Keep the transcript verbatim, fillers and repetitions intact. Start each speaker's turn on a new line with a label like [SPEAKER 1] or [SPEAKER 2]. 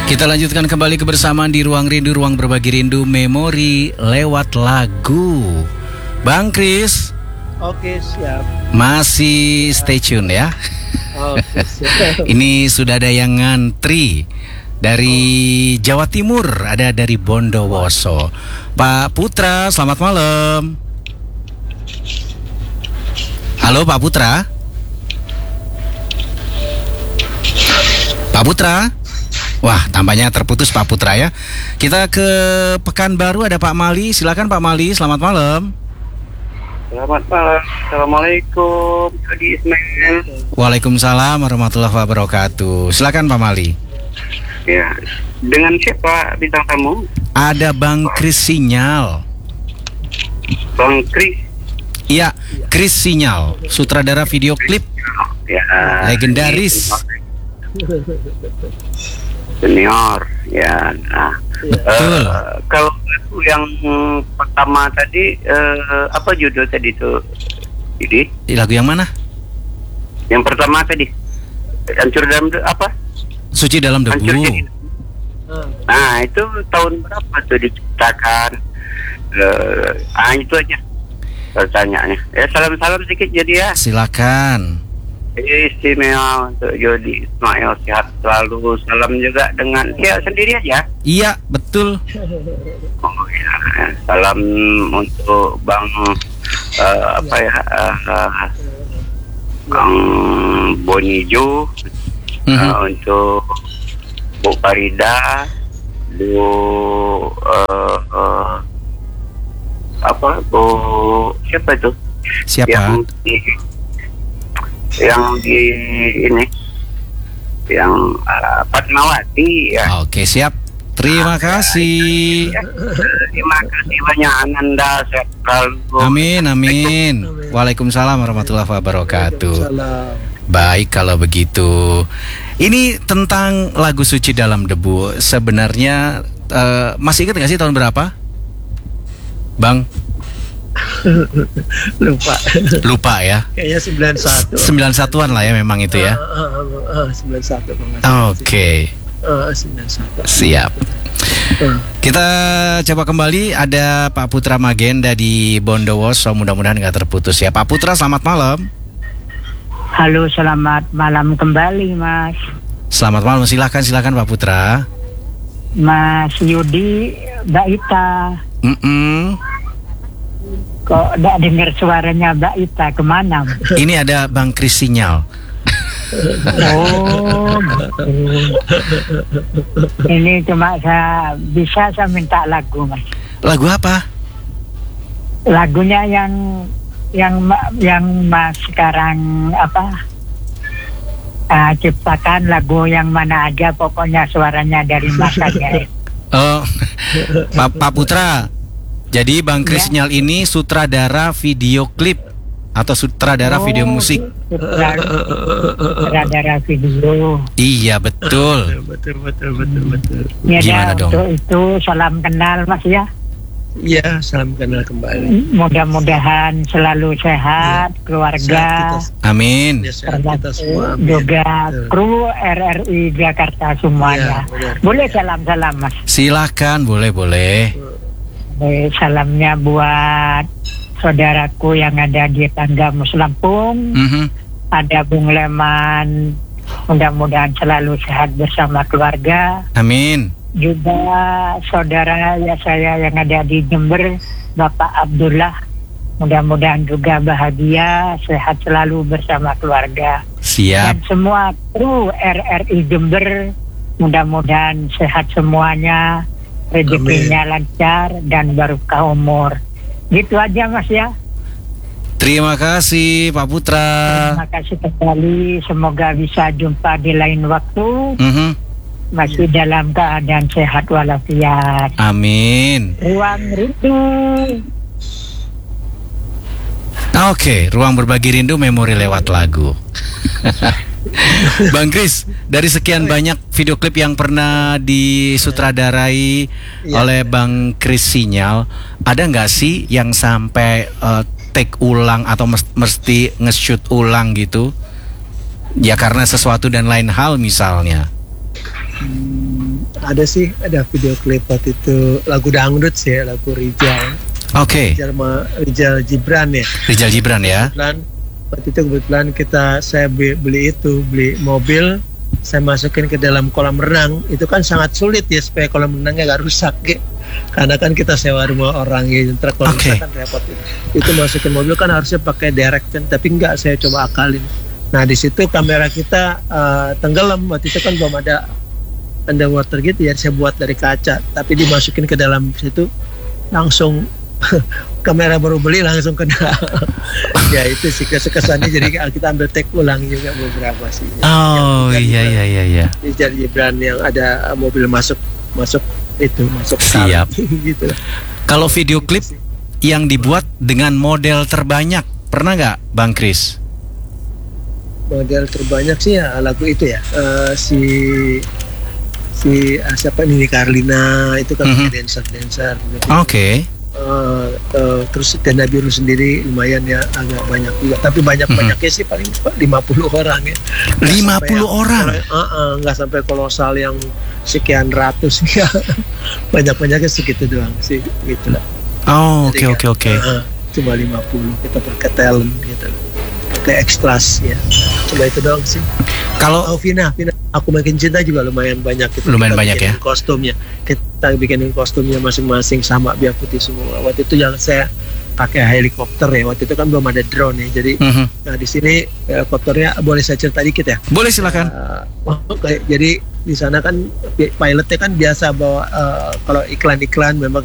[SPEAKER 1] Kita lanjutkan kembali kebersamaan di Ruang Rindu, Ruang Berbagi Rindu Memori lewat lagu. Bang Kris.
[SPEAKER 2] Oke, siap.
[SPEAKER 1] Masih stay tune ya.
[SPEAKER 2] Oke, siap.
[SPEAKER 1] Ini sudah ada yang ngantri dari Jawa Timur, ada dari Bondowoso. Pak Putra, selamat malam. Halo Pak Putra. Pak Putra. Wah, tampaknya terputus Pak Putra ya. Kita ke Pekanbaru, ada Pak Mali. Silakan Pak Mali, selamat malam.
[SPEAKER 3] Selamat malam. Assalamualaikum. Jadi Ismail.
[SPEAKER 1] Waalaikumsalam warahmatullahi wabarakatuh. Silakan Pak Mali.
[SPEAKER 3] Ya, dengan siapa bintang tamu?
[SPEAKER 1] Ada Bang Kris Sinyal.
[SPEAKER 3] Bang Kris.
[SPEAKER 1] Iya, Kris Sinyal, sutradara video klip
[SPEAKER 3] Ya.
[SPEAKER 1] legendaris.
[SPEAKER 3] Senior. Ya. Nah,
[SPEAKER 1] Betul.
[SPEAKER 3] eh, kalau lagu yang pertama tadi eh, apa judul tadi itu? Jadi
[SPEAKER 1] Di lagu yang mana?
[SPEAKER 3] yang pertama tadi hancur dalam de- apa?
[SPEAKER 1] Suci dalam
[SPEAKER 3] Hancur
[SPEAKER 1] debu.
[SPEAKER 3] jadi. Nah, itu tahun berapa tuh diciptakan? Eh, ah itu aja pertanyaannya. Ya, salam-salam sedikit jadi ya.
[SPEAKER 1] Silakan.
[SPEAKER 3] Istimewa untuk Jody Ismail, sehat selalu. Salam juga dengan ya sendiri aja.
[SPEAKER 1] Iya, betul.
[SPEAKER 3] Oh ya, salam untuk Bang eh, apa ya eh, Bang Bonijo,
[SPEAKER 1] Mhm.
[SPEAKER 3] eh, untuk Bu Farida, Bu eh, eh, apa Bu siapa itu?
[SPEAKER 1] Siapa?
[SPEAKER 3] Yang di, yang di ini yang uh, Fatmawati ya.
[SPEAKER 1] Oke, siap. Terima kasih.
[SPEAKER 3] Ya, terima kasih banyak Ananda, sehat selalu.
[SPEAKER 1] Amin, amin. Waalaikumsalam warahmatullahi wabarakatuh.
[SPEAKER 2] Salam.
[SPEAKER 1] Baik kalau begitu. Ini tentang lagu Suci Dalam Debu. Sebenarnya eh, masih ingat nggak sih tahun berapa? Bang,
[SPEAKER 2] Lupa.
[SPEAKER 1] lupa ya.
[SPEAKER 2] Kayaknya sembilan puluh satu.
[SPEAKER 1] sembilan satuan lah ya memang itu ya.
[SPEAKER 2] sembilan puluh satu.
[SPEAKER 1] Oke,
[SPEAKER 2] sembilan puluh satu.
[SPEAKER 1] siap. Kita coba kembali, ada Pak Putra Magenda di Bondowoso. Mudah-mudahan nggak terputus ya. Pak Putra, selamat malam.
[SPEAKER 4] Halo, selamat malam kembali, Mas.
[SPEAKER 1] Selamat malam, silakan silakan Pak Putra.
[SPEAKER 4] Mas Yudi, Mbak Ita.
[SPEAKER 1] Mm-mm.
[SPEAKER 4] Kok tidak dengar suaranya Mbak Ita, kemana?
[SPEAKER 1] Ini ada Bang Kris Sinyal.
[SPEAKER 4] Oh, gitu. Ini cuma saya bisa saya minta lagu, Mas.
[SPEAKER 1] Lagu apa?
[SPEAKER 4] Lagunya yang yang ma- yang Mas sekarang apa? Ah, ciptakan lagu yang mana aja, pokoknya suaranya dari Mas aja.
[SPEAKER 1] Oh, Pak, Pak Putra. Jadi Bang Kris
[SPEAKER 4] Ya.
[SPEAKER 1] Sinyal ini sutradara video klip atau sutradara
[SPEAKER 4] Oh,
[SPEAKER 1] video musik.
[SPEAKER 4] Sutradara video.
[SPEAKER 1] Iya, betul.
[SPEAKER 2] Betul, betul, betul, betul.
[SPEAKER 4] Ya,
[SPEAKER 1] Gimana dong?
[SPEAKER 4] untuk itu salam kenal, Mas ya.
[SPEAKER 2] Iya, salam kenal kembali.
[SPEAKER 4] Mudah-mudahan selalu sehat, keluarga,
[SPEAKER 2] Sehat
[SPEAKER 1] Amin.
[SPEAKER 2] kita, sehat kita semua. amin.
[SPEAKER 4] juga
[SPEAKER 2] Betul.
[SPEAKER 4] kru R R I Jakarta semuanya.
[SPEAKER 2] Iya, benar.
[SPEAKER 4] Boleh salam-salam, Mas.
[SPEAKER 1] Silakan, boleh boleh.
[SPEAKER 4] Eh, salamnya buat saudaraku yang ada di Tanggamus Lampung,
[SPEAKER 1] Mhm.
[SPEAKER 4] ada Bung Leman. Mudah-mudahan selalu sehat bersama keluarga.
[SPEAKER 1] Amin.
[SPEAKER 4] Juga saudara ya saya yang ada di Jember, Bapak Abdullah, mudah-mudahan juga bahagia, sehat selalu bersama keluarga.
[SPEAKER 1] Siap.
[SPEAKER 4] Dan semua kru R R I Jember, mudah-mudahan sehat semuanya, rezekinya lancar dan barokah umur. Gitu aja, Mas ya.
[SPEAKER 1] Terima kasih Pak Putra.
[SPEAKER 4] Terima kasih kembali, semoga bisa jumpa di lain waktu.
[SPEAKER 1] Mhm.
[SPEAKER 4] Masih dalam keadaan sehat walafiat.
[SPEAKER 1] Amin.
[SPEAKER 4] Ruang Rindu.
[SPEAKER 1] Oke, Ruang Berbagi Rindu Memori lewat lagu. Bang Kris, dari sekian banyak video klip yang pernah disutradarai
[SPEAKER 2] Iya.
[SPEAKER 1] oleh Bang Kris Sinyal, ada nggak sih yang sampai eh, take ulang atau mes- mesti nge-shoot ulang gitu? Ya karena sesuatu dan lain hal misalnya.
[SPEAKER 2] ada sih, ada video klip waktu itu lagu dangdut sih, lagu Rijal.
[SPEAKER 1] Oke.
[SPEAKER 2] Rijal, Ma- Rijal Gibran ya.
[SPEAKER 1] Rijal Gibran ya.
[SPEAKER 2] Kebetulan waktu itu kebetulan kita saya beli, beli itu beli mobil, saya masukin ke dalam kolam renang. Itu kan sangat sulit ya supaya kolam renangnya gak rusak ya. Karena kan kita sewa rumah orang ya, truk kalau
[SPEAKER 1] Oke.
[SPEAKER 2] rusak kan repot. Itu masukin mobil kan harusnya pakai direct kan, tapi enggak, saya coba akalin. Nah di situ kamera kita uh, tenggelam waktu itu kan belum ada underwater gitu ya, saya buat dari kaca, tapi dimasukin ke dalam situ langsung kamera baru beli langsung kena. Ya itu sih kesannya, jadi kita ambil take ulang juga beberapa sih.
[SPEAKER 1] Oh
[SPEAKER 2] Yang
[SPEAKER 1] iya iya iya iya.
[SPEAKER 2] Rijal Gibran yang ada mobil masuk masuk itu masuk
[SPEAKER 1] Siap.
[SPEAKER 2] gitu.
[SPEAKER 1] Kalau video klip yang dibuat dengan model terbanyak pernah nggak, Bang Kris?
[SPEAKER 2] Model terbanyak sih ya lagu itu ya, eh, si si ah, siapa Nini Carlina itu kan
[SPEAKER 1] Mhm.
[SPEAKER 2] dancer dancer.
[SPEAKER 1] Oke.
[SPEAKER 2] Uh, uh, terus Tenda Biru sendiri lumayan ya, agak banyak juga, tapi banyak-banyaknya sih paling lima puluh orang ya. Nggak
[SPEAKER 1] lima
[SPEAKER 2] sampai
[SPEAKER 1] puluh
[SPEAKER 2] yang-
[SPEAKER 1] orang?
[SPEAKER 2] uh, uh, nggak sampai kolosal yang sekian ratus ya. Banyak-banyaknya segitu doang sih gitu lah.
[SPEAKER 1] Oh oke
[SPEAKER 2] Jadi
[SPEAKER 1] oke
[SPEAKER 2] kan,
[SPEAKER 1] oke.
[SPEAKER 2] uh, cuma lima puluh kita pakai talent gitu, pakai ekstras ya, cuma itu doang sih.
[SPEAKER 1] Kalau
[SPEAKER 2] Oh Vina, Vina, aku makin cinta juga lumayan banyak. Kita,
[SPEAKER 1] Lumayan
[SPEAKER 2] kita
[SPEAKER 1] banyak
[SPEAKER 2] bikinin
[SPEAKER 1] ya?
[SPEAKER 2] Kostumnya, kita bikinin kostumnya masing-masing sama biar putih semua. Waktu itu yang saya pakai helikopter ya. Waktu itu kan belum ada drone ya. Jadi,
[SPEAKER 1] Mhm.
[SPEAKER 2] nah di sini helikopternya boleh saya cerita dikit ya.
[SPEAKER 1] boleh silakan.
[SPEAKER 2] Uh, oh, kayak- jadi di sana kan pilotnya kan biasa bawa uh, kalau iklan-iklan memang